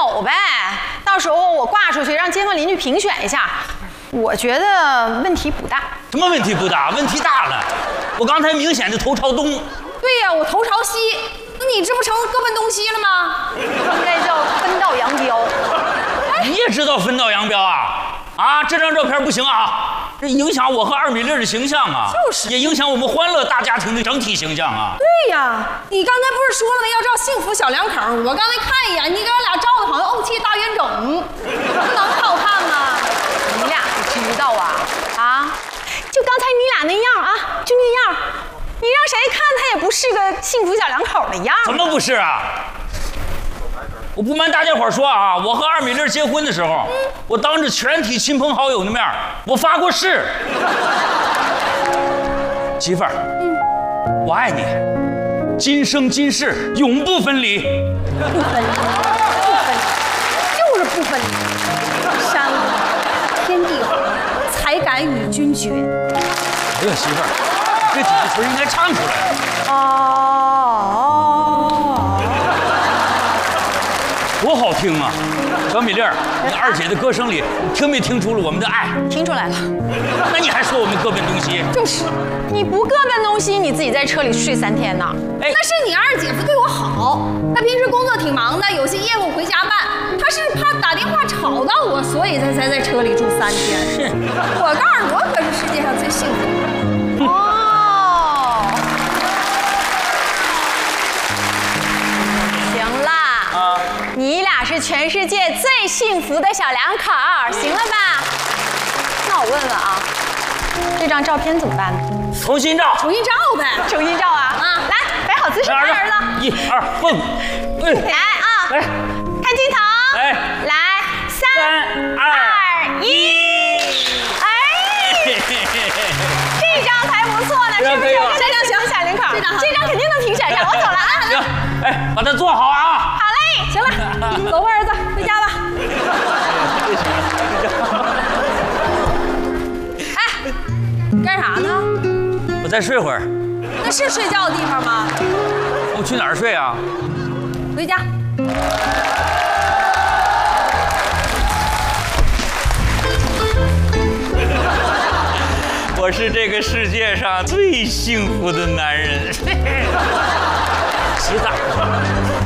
走呗，到时候我挂出去，让街坊邻居评选一下。我觉得问题不大。 什么问题不大？问题大了！我刚才明显的头朝东。 对呀，我头朝西。那你这不成各奔东西了吗？ 应该叫分道扬镳。 你也知道分道扬镳啊？啊，这张照片不行啊，这影响我和2米6的形象啊， 就是， 也影响我们欢乐大家庭的整体形象啊。 对呀，你刚才不是说了吗？要照幸福小两口。我刚才看一眼，你给我俩照的好像怄气大冤种，这能好看吗？ 你俩不知道啊？啊，就刚才你俩那样啊，就那样，你让谁看他也不是个幸福小两口的样。 怎么不是啊？我不瞒大家伙说啊，我和2米6结婚的时候，我当着全体亲朋好友的面，我发过誓，媳妇儿，我爱你，今生今世永不分离。 不分离，就是不分离。山河天地合，才敢与君绝。 哎呀，媳妇儿，这几个词应该唱出来。多好听啊！小米粒儿，你2姐的歌声里，你听没听出了我们的爱？ 听出来了。 那你还说我们各奔东西？ 就是，你不各奔东西，你自己在车里睡3天呢。 哎，那是你2姐夫对我好，他平时工作挺忙的，有些业务回家办，他是怕打电话吵到我，所以才在车里住3天。 是， 我告诉你，我可是世界上最幸福的人。 哦，行啦。啊，你俩是全世界最幸福的小两口，行了吧？那我问问啊，这张照片怎么办呢？ 重新照。 重新照呗。 重新照啊！啊，来，摆好姿势，看儿子。 1、2，蹦。 来啊！ 来， 看镜头。来，3、2、1。哎，这张才不错呢，是不是？这张行，小两口，这张肯定能评选上。我走了啊！ 行，哎，把它做好啊！ 好嘞， 行了，走吧，儿子，回家吧。哎，干啥呢？ 我再睡会儿。 那是睡觉的地方吗？ 我去哪儿睡啊？ 回家。 我是这个世界上最幸福的男人。洗澡。